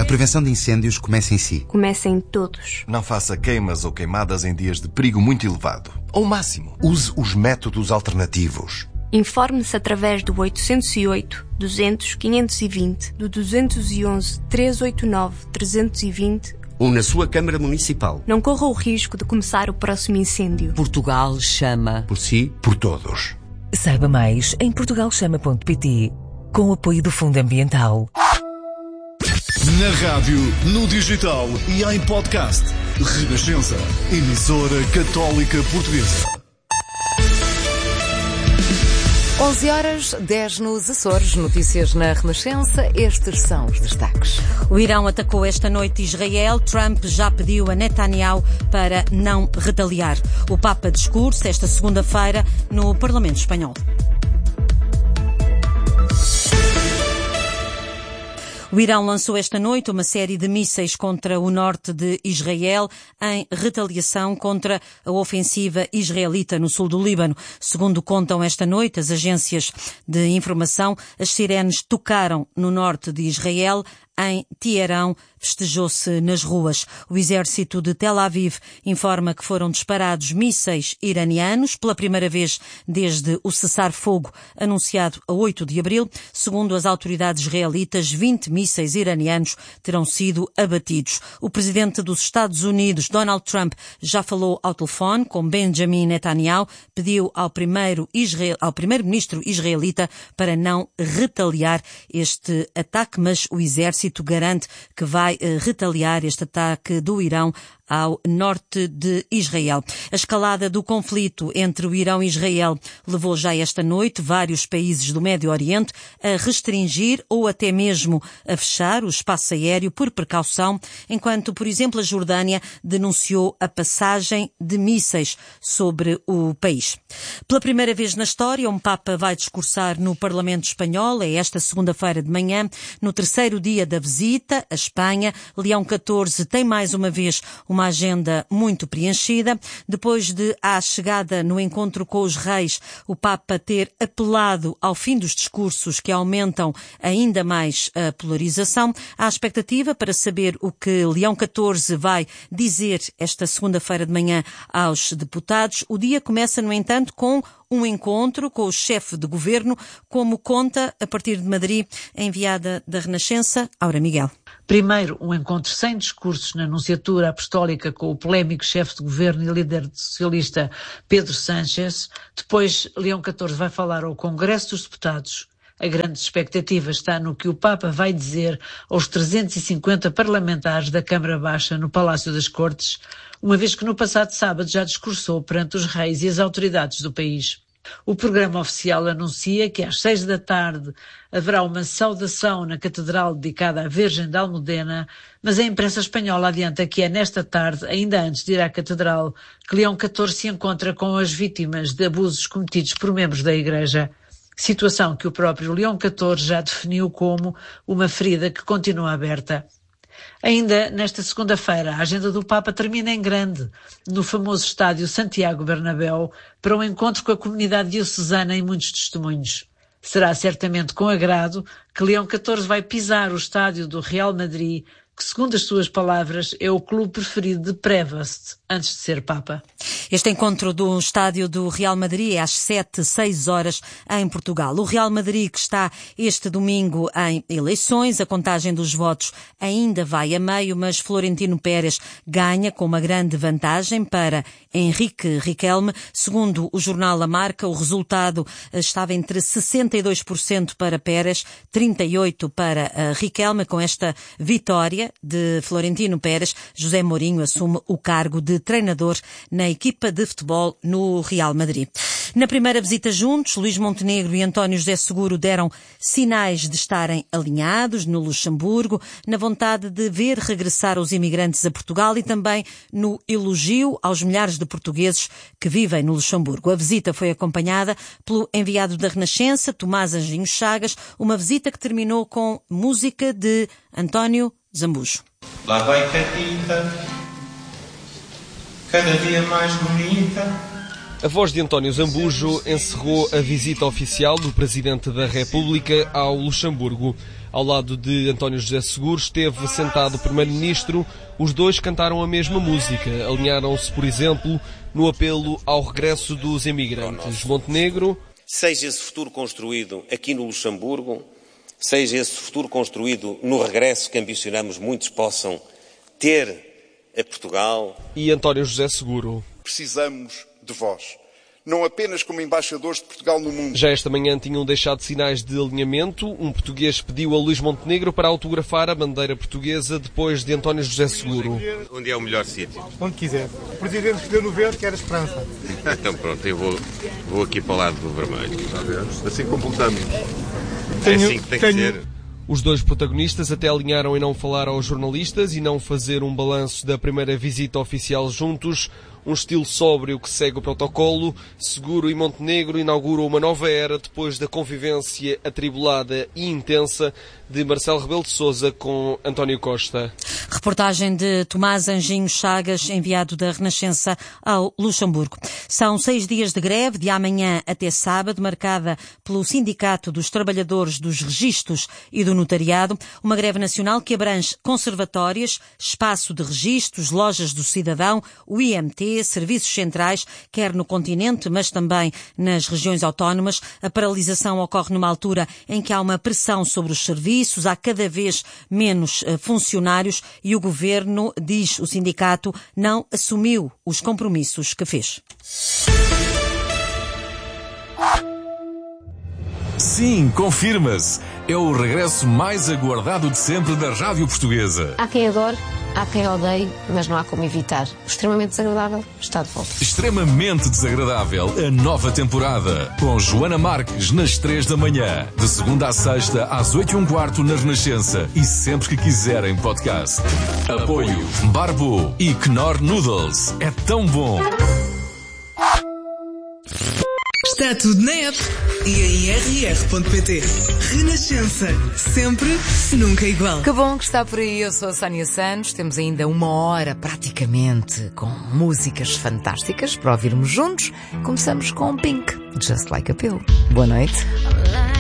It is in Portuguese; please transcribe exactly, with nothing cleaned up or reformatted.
prevenção de incêndios começa em si. Começa em todos. Não faça queimas ou queimadas em dias de perigo muito elevado. Ao máximo. Use os métodos alternativos. Informe-se através do oitocentos e oito, duzentos, quinhentos e vinte, do duzentos e onze, trezentos e oitenta e nove, trezentos e vinte ou na sua Câmara Municipal. Não corra o risco de começar o próximo incêndio. Portugal chama. Por si, por todos. Saiba mais em portugal chama ponto pt, com o apoio do Fundo Ambiental. Na rádio, no digital e em podcast. Renascença, emissora católica portuguesa. onze horas, dez nos Açores. Notícias na Renascença. Estes são os destaques. O Irão atacou esta noite Israel. Trump já pediu a Netanyahu para não retaliar. O Papa discurso esta segunda-feira no Parlamento Espanhol. O Irão lançou esta noite uma série de mísseis contra o norte de Israel em retaliação contra a ofensiva israelita no sul do Líbano. Segundo contam esta noite as agências de informação, as sirenes tocaram no norte de Israel. Em Teherão, festejou-se nas ruas. O exército de Tel Aviv informa que foram disparados mísseis iranianos pela primeira vez desde o cessar-fogo anunciado a oito de abril. Segundo as autoridades israelitas, vinte mísseis iranianos terão sido abatidos. O presidente dos Estados Unidos, Donald Trump, já falou ao telefone com Benjamin Netanyahu, pediu ao primeiro Israel, ao primeiro-ministro israelita para não retaliar este ataque, mas o exército garante que vai retaliar este ataque do Irão ao norte de Israel. A escalada do conflito entre o Irão e Israel levou já esta noite vários países do Médio Oriente a restringir ou até mesmo a fechar o espaço aéreo por precaução, enquanto, por exemplo, a Jordânia denunciou a passagem de mísseis sobre o país. Pela primeira vez na história, um Papa vai discursar no Parlamento Espanhol, é esta segunda-feira de manhã, no terceiro dia da visita à Espanha. Leão catorze tem mais uma vez uma uma agenda muito preenchida. Depois de, à chegada no encontro com os reis, o Papa ter apelado ao fim dos discursos que aumentam ainda mais a polarização, há expectativa para saber o que Leão catorze vai dizer esta segunda-feira de manhã aos deputados. O dia começa, no entanto, com um encontro com o chefe de governo, como conta, a partir de Madrid, a enviada da Renascença, Aura Miguel. Primeiro, um encontro sem discursos na Nunciatura Apostólica com o polémico chefe de governo e líder socialista Pedro Sánchez. Depois, Leão catorze vai falar ao Congresso dos Deputados. A grande expectativa está no que o Papa vai dizer aos trezentos e cinquenta parlamentares da Câmara Baixa no Palácio das Cortes, uma vez que no passado sábado já discursou perante os reis e as autoridades do país. O programa oficial anuncia que às seis da tarde haverá uma saudação na Catedral dedicada à Virgem da Almudena, mas a imprensa espanhola adianta que é nesta tarde, ainda antes de ir à Catedral, que Leão catorze se encontra com as vítimas de abusos cometidos por membros da Igreja. Situação que o próprio Leão catorze já definiu como uma ferida que continua aberta. Ainda nesta segunda-feira, a agenda do Papa termina em grande, no famoso estádio Santiago Bernabéu, para um encontro com a comunidade diocesana e muitos testemunhos. Será certamente com agrado que Leão catorze vai pisar o estádio do Real Madrid, que, segundo as suas palavras, é o clube preferido de Prevost, antes de ser Papa. Este encontro do estádio do Real Madrid é às sete, seis horas em Portugal. O Real Madrid, que está este domingo em eleições, a contagem dos votos ainda vai a meio, mas Florentino Pérez ganha com uma grande vantagem para Henrique Riquelme. Segundo o jornal A Marca, o resultado estava entre sessenta e dois por cento para Pérez, trinta e oito por cento para Riquelme. Com esta vitória de Florentino Pérez, José Mourinho assume o cargo de treinador na equipa de futebol no Real Madrid. Na primeira visita juntos, Luís Montenegro e António José Seguro deram sinais de estarem alinhados no Luxemburgo, na vontade de ver regressar os imigrantes a Portugal e também no elogio aos milhares de portugueses que vivem no Luxemburgo. A visita foi acompanhada pelo enviado da Renascença, Tomás Anjinho Chagas, uma visita que terminou com música de António Zambujo. Lá vai Catita, cada dia mais bonita. A voz de António Zambujo encerrou a visita oficial do Presidente da República ao Luxemburgo. Ao lado de António José Seguro esteve sentado o Primeiro-Ministro. Os dois cantaram a mesma música. Alinharam-se, por exemplo, no apelo ao regresso dos imigrantes. Montenegro... Seja esse futuro construído aqui no Luxemburgo, seja esse futuro construído no regresso que ambicionamos muitos possam ter a Portugal. E António José Seguro. Precisamos de vós. Não apenas como embaixadores de Portugal no mundo. Já esta manhã tinham deixado sinais de alinhamento. Um português pediu a Luís Montenegro para autografar a bandeira portuguesa depois de António José Seguro. Onde é o melhor sítio? Onde quiser. O Presidente escolheu no verde, que era Esperança. Então pronto, eu vou, vou aqui para o lado do vermelho. Assim completamos. É assim que tem que ser. Os dois protagonistas até alinharam em não falar aos jornalistas e não fazer um balanço da primeira visita oficial juntos. Um estilo sóbrio que segue o protocolo. Seguro e Montenegro inauguram uma nova era depois da convivência atribulada e intensa de Marcelo Rebelo de Sousa com António Costa. Reportagem de Tomás Anjinho Chagas, enviado da Renascença ao Luxemburgo. São seis dias de greve, de amanhã até sábado, marcada pelo Sindicato dos Trabalhadores dos Registros e do Notariado. Uma greve nacional que abrange conservatórias, espaço de registros, lojas do cidadão, o I M T, serviços centrais, quer no continente, mas também nas regiões autónomas. A paralisação ocorre numa altura em que há uma pressão sobre os serviços, há cada vez menos funcionários e o governo, diz o sindicato, não assumiu os compromissos que fez. Sim, confirma-se. É o regresso mais aguardado de sempre da Rádio Portuguesa. Há quem adore, há quem odeie, mas não há como evitar. O extremamente desagradável está de volta. Extremamente desagradável, a nova temporada. Com Joana Marques, nas três da manhã. De segunda à sexta, às oito e um quarto, na Renascença. E sempre que quiserem, podcast. Apoio Barbo e Knorr Noodles. É tão bom. Está tudo na app e em r r ponto p t. Renascença. Sempre, nunca igual. Que bom que está por aí. Eu sou a Sónia Santos. Temos ainda uma hora, praticamente, com músicas fantásticas para ouvirmos juntos. Começamos com Pink, Just Like a Pill. Boa noite.